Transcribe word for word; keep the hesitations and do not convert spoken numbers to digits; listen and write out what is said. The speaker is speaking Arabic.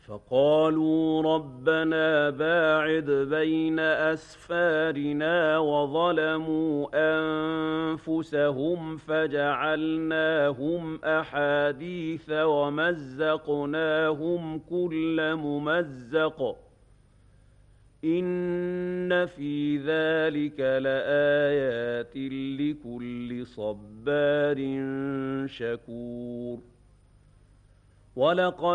فقالوا ربنا باعد بين أسفارنا وظلموا أنفسهم فجعلناهم أحاديث ومزقناهم كل ممزق إن في ذلك لآيات لكل صبار شكور ولقد